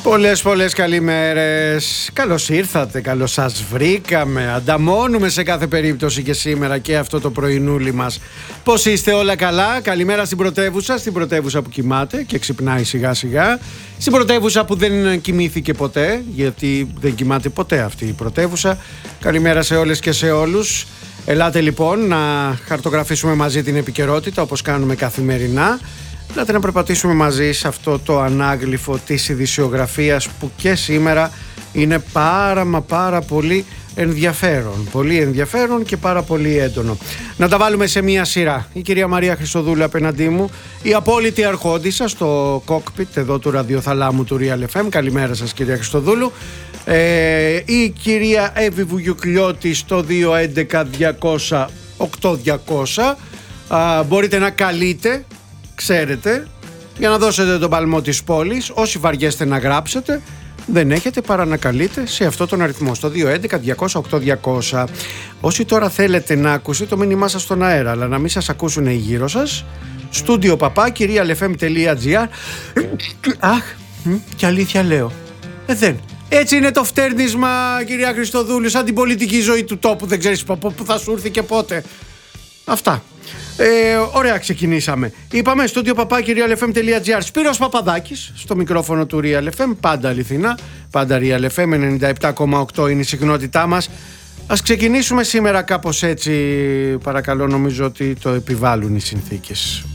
Πολλές καλημέρες. Καλώς ήρθατε, καλώς σας βρήκαμε. Ανταμώνουμε σε κάθε περίπτωση και σήμερα και αυτό το πρωινούλι μας. Πώς είστε, όλα καλά? Καλημέρα στην πρωτεύουσα που κοιμάται και ξυπνάει σιγά σιγά. Στην πρωτεύουσα που δεν κοιμήθηκε ποτέ, γιατί δεν κοιμάται ποτέ αυτή η πρωτεύουσα. Καλημέρα σε όλες και σε όλους. Ελάτε λοιπόν να χαρτογραφήσουμε μαζί την επικαιρότητα όπως κάνουμε καθημερινά. Ελάτε να περπατήσουμε μαζί σε αυτό το ανάγλυφο της ειδησιογραφίας που και σήμερα είναι πάρα πολύ ενδιαφέρον. Πολύ ενδιαφέρον και πάρα πολύ έντονο. Να τα βάλουμε σε μία σειρά. Η κυρία Μαρία Χριστοδούλου απέναντί μου, η απόλυτη αρχόντισσα στο κόκπιτ εδώ του ραδιοθαλάμου του Real FM. Καλημέρα σας κυρία Χριστοδούλου. Η κυρία Εύη Βουγιουκλιώτη στο 211 200 8200. Μπορείτε να καλείτε, ξέρετε, για να δώσετε τον παλμό της πόλης. Όσοι βαριέστε να γράψετε, δεν έχετε παρά να καλείτε σε αυτό τον αριθμό, στο 211 200 8200. Όσοι τώρα θέλετε να ακούσετε το μήνυμά σας στον αέρα, αλλά να μην σας ακούσουν οι γύρω σας, στούντιο papakirialfm.gr. Αχ, και αλήθεια λέω. Δεν. Έτσι είναι το φτέρνισμα, κυρία Χριστοδούλου, σαν την πολιτική ζωή του τόπου. Δεν ξέρεις πού θα σου έρθει και πότε. Αυτά. Ωραία, ξεκινήσαμε. Είπαμε studio papakirialfm.gr. Σπύρος Παπαδάκης στο μικρόφωνο του Real FM. Πάντα αληθινά. Πάντα Real FM 97,8 είναι η συχνότητά μας. Ας ξεκινήσουμε σήμερα κάπως έτσι. Παρακαλώ, νομίζω ότι το επιβάλλουν οι συνθήκες.